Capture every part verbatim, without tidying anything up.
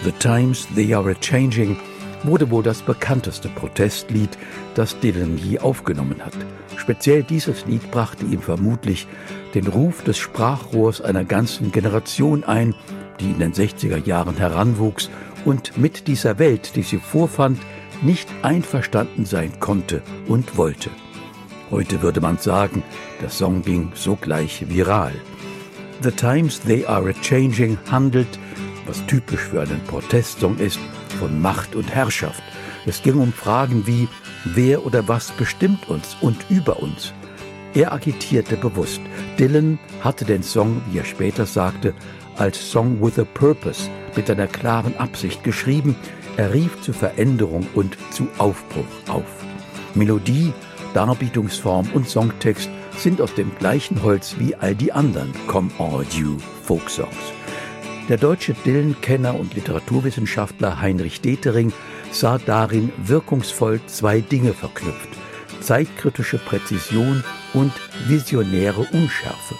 The Times They Are A-Changing wurde wohl das bekannteste Protestlied, das Dylan je aufgenommen hat. Speziell dieses Lied brachte ihm vermutlich den Ruf des Sprachrohrs einer ganzen Generation ein, die in den sechziger Jahren heranwuchs und mit dieser Welt, die sie vorfand, nicht einverstanden sein konnte und wollte. Heute würde man sagen, der Song ging sogleich viral. The Times They Are A-Changing handelt, was typisch für einen Protestsong ist, von Macht und Herrschaft. Es ging um Fragen wie, wer oder was bestimmt uns und über uns. Er agitierte bewusst. Dylan hatte den Song, wie er später sagte, als Song with a Purpose, mit einer klaren Absicht geschrieben. Er rief zu Veränderung und zu Aufbruch auf. Melodie, Darbietungsform und Songtext sind aus dem gleichen Holz wie all die anderen Come All You Folksongs. Der deutsche Dylan-Kenner und Literaturwissenschaftler Heinrich Detering sah darin wirkungsvoll zwei Dinge verknüpft: zeitkritische Präzision und visionäre Unschärfe.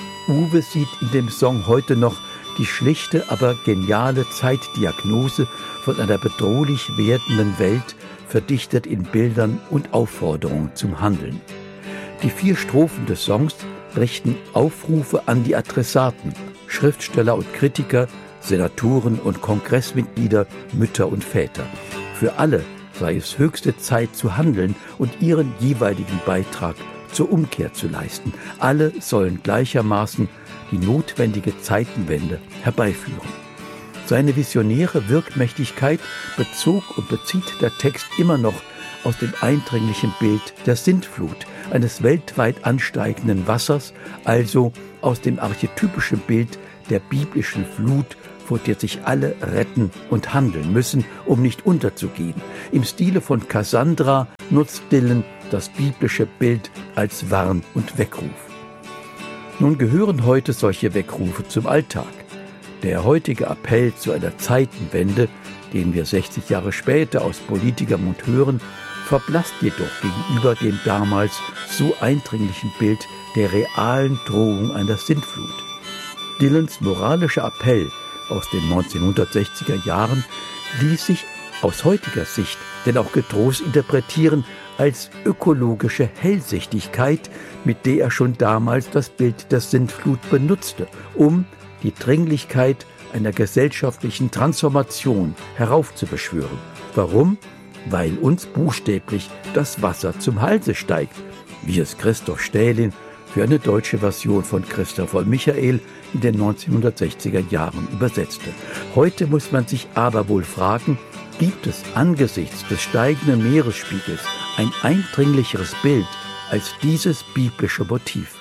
Uwe sieht in dem Song heute noch die schlichte, aber geniale Zeitdiagnose von einer bedrohlich werdenden Welt, verdichtet in Bildern und Aufforderungen zum Handeln. Die vier Strophen des Songs richten Aufrufe an die Adressaten, Schriftsteller und Kritiker, Senatoren und Kongressmitglieder, Mütter und Väter. Für alle sei es höchste Zeit zu handeln und ihren jeweiligen Beitrag zur Umkehr zu leisten. Alle sollen gleichermaßen die notwendige Zeitenwende herbeiführen. Seine visionäre Wirkmächtigkeit bezog und bezieht der Text immer noch aus dem eindringlichen Bild der Sintflut, eines weltweit ansteigenden Wassers, also aus dem archetypischen Bild der biblischen Flut, vor der sich alle retten und handeln müssen, um nicht unterzugehen. Im Stile von Cassandra nutzt Dylan das biblische Bild als Warn- und Weckruf. Nun gehören heute solche Weckrufe zum Alltag. Der heutige Appell zu einer Zeitenwende, den wir sechzig Jahre später aus Politikermund hören, verblasst jedoch gegenüber dem damals so eindringlichen Bild der realen Drohung einer Sintflut. Dylans moralischer Appell aus den neunzehnhundertsechziger Jahren ließ sich aus heutiger Sicht denn auch getrost interpretieren als ökologische Hellsichtigkeit, mit der er schon damals das Bild der Sintflut benutzte, um die Dringlichkeit einer gesellschaftlichen Transformation heraufzubeschwören. Warum? Weil uns buchstäblich das Wasser zum Halse steigt, wie es Christoph Stählin für eine deutsche Version von Christoph von Michael in den neunzehnhundertsechziger Jahren übersetzte. Heute muss man sich aber wohl fragen, gibt es angesichts des steigenden Meeresspiegels ein eindringlicheres Bild als dieses biblische Motiv?